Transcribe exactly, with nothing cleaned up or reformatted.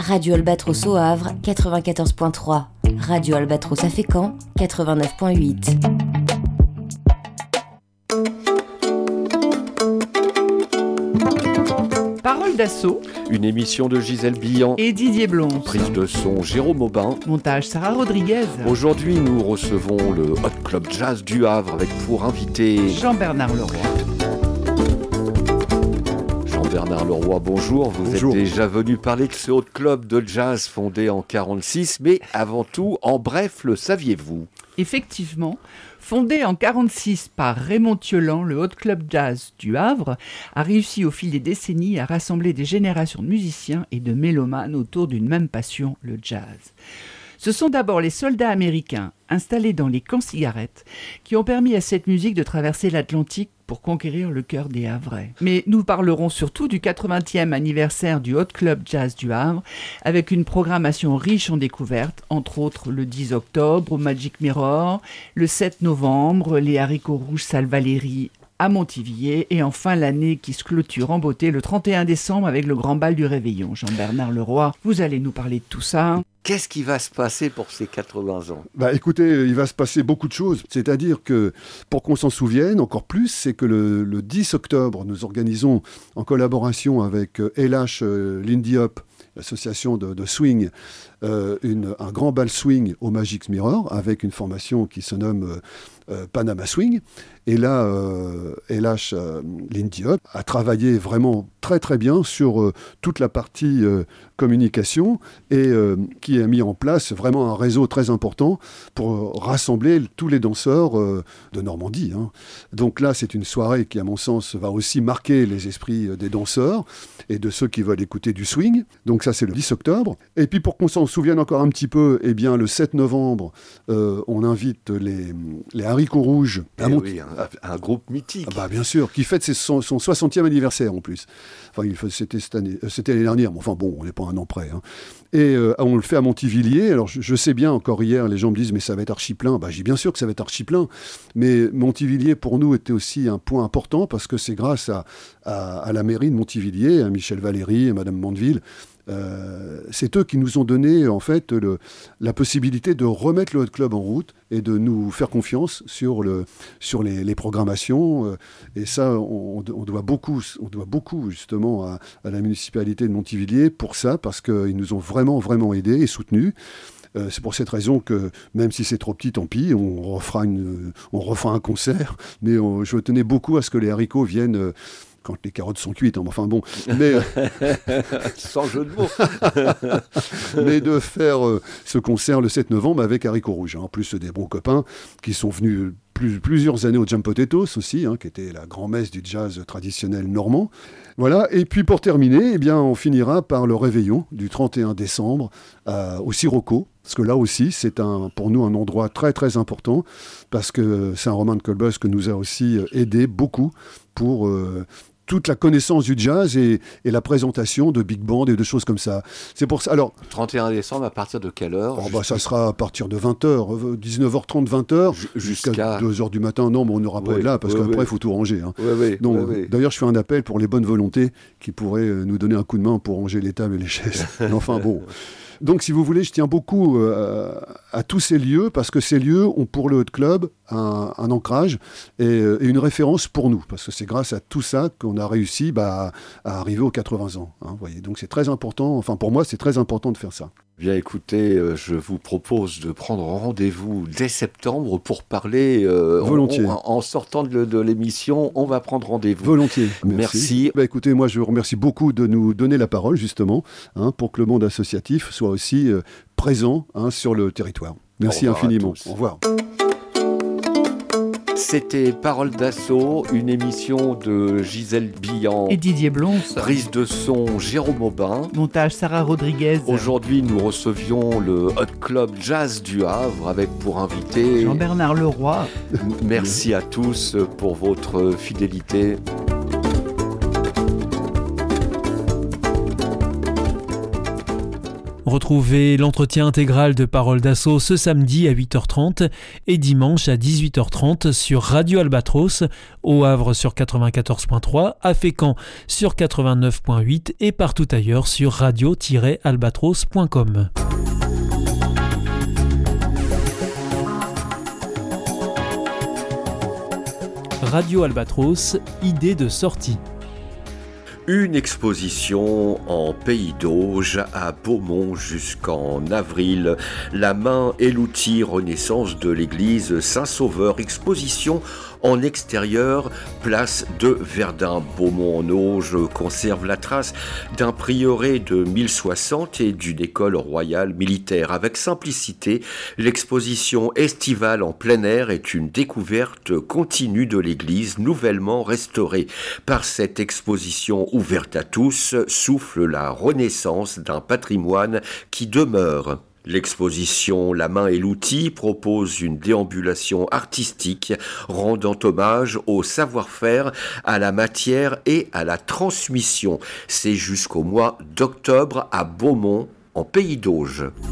Radio Albatros au Havre, quatre-vingt-quatorze virgule trois. Radio Albatros à Fécamp, quatre-vingt-neuf virgule huit. Parole d'assaut. Une émission de Gisèle Billan et Didier Blonce. Prise de son Jérôme Aubin. Montage Sarah Rodriguez. Aujourd'hui, nous recevons le Hot Club Jazz du Havre avec pour invité Jean-Bernard Leroy. Jean-Bernard Leroy, bonjour. Vous bonjour. Êtes déjà venu parler de ce Hot Club de jazz fondé en quarante-six, mais avant tout, en bref, le saviez-vous ? Effectivement, fondé en quarante-six par Raymond Thiolan, le Hot Club Jazz du Havre a réussi au fil des décennies à rassembler des générations de musiciens et de mélomanes autour d'une même passion, le jazz. Ce sont d'abord les soldats américains installés dans les camps-cigarettes qui ont permis à cette musique de traverser l'Atlantique pour conquérir le cœur des Havrais. Mais nous parlerons surtout du quatre-vingtième anniversaire du Hot Club Jazz du Havre, avec une programmation riche en découvertes, entre autres le dix octobre au Magic Mirror, le sept novembre, les haricots rouges Salle Valéry à Montivilliers, et enfin l'année qui se clôture en beauté le trente et un décembre avec le grand bal du Réveillon. Jean-Bernard Leroy, vous allez nous parler de tout ça. Qu'est-ce qui va se passer pour ces quatre-vingts ans ? Bah écoutez, il va se passer beaucoup de choses. C'est-à-dire que, pour qu'on s'en souvienne encore plus, c'est que le, le dix octobre, nous organisons en collaboration avec L H euh, Lindy Hop, l'association de, de swing, euh, une, un grand bal swing au Magic Mirror avec une formation qui se nomme euh, euh, Panama Swing. Et là, euh, L H euh, Lindy Hop a travaillé vraiment très très bien sur euh, toute la partie euh, communication et euh, qui a mis en place vraiment un réseau très important pour rassembler tous les danseurs euh, de Normandie. Hein. Donc là, c'est une soirée qui, à mon sens, va aussi marquer les esprits des danseurs et de ceux qui veulent écouter du swing. Donc ça, c'est le dix octobre. Et puis pour qu'on s'en souvienne encore un petit peu, eh bien, le sept novembre, euh, on invite les, les haricots rouges. À Mont- oui, un, un groupe mythique. Ah bah, bien sûr, qui fête ses, son, son soixantième anniversaire en plus. Enfin, il, c'était, cette année, c'était l'année dernière, mais enfin bon, on n'est pas un an près. Hein. Et euh, on le fait à Montivilliers. Alors je, je sais bien, encore hier, les gens me disent, mais ça va être archi plein. Bah, je dis bien sûr que ça va être archi plein. Mais Montivilliers, pour nous, était aussi un point important parce que c'est grâce à, à, à la mairie de Montivilliers, à Michel Valéry et Madame Mandeville. Euh, c'est eux qui nous ont donné en fait le, la possibilité de remettre le Hot Club en route et de nous faire confiance sur, le, sur les, les programmations. Euh, et ça, on, on, doit beaucoup, on doit beaucoup justement à, à la municipalité de Montivilliers pour ça, parce qu'ils nous ont vraiment, vraiment aidés et soutenus. Euh, c'est pour cette raison que, même si c'est trop petit, tant pis, on refera, une, on refera un concert. Mais on, je tenais beaucoup à ce que les haricots viennent... Euh, quand les carottes sont cuites, hein, enfin bon, mais sans jeu de mots, mais de faire euh, ce concert le sept novembre avec haricots rouges, hein, en plus des bons copains qui sont venus plus, plusieurs années au Jam Potatoes aussi, hein, qui était la grand-messe du jazz traditionnel normand. Voilà, et puis pour terminer, eh bien, on finira par le réveillon du trente et un décembre euh, au Sirocco, parce que là aussi, c'est un, pour nous un endroit très très important, parce que Saint-Romain de Colbosc nous a aussi aidé beaucoup pour... Euh, toute la connaissance du jazz et, et la présentation de big band et de choses comme ça. C'est pour ça. Alors, trente et un décembre, à partir de quelle heure ? Oh bah, ça sera à partir de vingt heures, dix-neuf heures trente, vingt heures, J- jusqu'à, jusqu'à deux heures du matin. Non, mais on n'aura pas oui, là, parce oui, qu'après, il oui. faut tout ranger. Hein. Oui, oui, Donc, oui, oui. D'ailleurs, je fais un appel pour les bonnes volontés qui pourraient nous donner un coup de main pour ranger les tables et les chaises. Enfin bon... Donc, si vous voulez, je tiens beaucoup euh, à tous ces lieux, parce que ces lieux ont pour le Hot Club un, un ancrage et, et une référence pour nous, parce que c'est grâce à tout ça qu'on a réussi bah, à arriver aux quatre-vingts ans. Hein, voyez. Donc, c'est très important, enfin pour moi, c'est très important de faire ça. Bien écoutez, euh, je vous propose de prendre rendez-vous dès septembre pour parler. Euh, Volontiers. On, on, en sortant de, de l'émission, on va prendre rendez-vous. Volontiers. Merci. Merci. Bah, écoutez, moi je vous remercie beaucoup de nous donner la parole justement, hein, pour que le monde associatif soit aussi euh, présent hein, sur le territoire. Merci infiniment. Au revoir. C'était Parole d'assaut, une émission de Gisèle Billan et Didier Blonce. Prise de son Jérôme Aubin. Montage Sarah Rodriguez. Aujourd'hui, nous recevions le Hot Club Jazz du Havre avec pour invité Jean-Bernard Leroy. Merci à tous pour votre fidélité. Retrouvez l'entretien intégral de Parole d'Assaut ce samedi à huit heures trente et dimanche à dix-huit heures trente sur Radio Albatros, au Havre sur quatre-vingt-quatorze point trois, à Fécamp sur quatre-vingt-neuf point huit et partout ailleurs sur radio tiret albatros point com. Radio Albatros, idée de sortie. Une exposition en Pays d'Auge à Beaumont jusqu'en avril. La main et l'outil Renaissance de l'église Saint-Sauveur. Exposition en extérieur, place de Verdun. Beaumont-en-Auge conserve la trace d'un prieuré de mille soixante et d'une école royale militaire. Avec simplicité, l'exposition estivale en plein air est une découverte continue de l'église nouvellement restaurée. Par cette exposition ouverte à tous, souffle la renaissance d'un patrimoine qui demeure. L'exposition La main et l'outil propose une déambulation artistique rendant hommage au savoir-faire, à la matière et à la transmission. C'est jusqu'au mois d'octobre à Beaumont, en Pays d'Auge.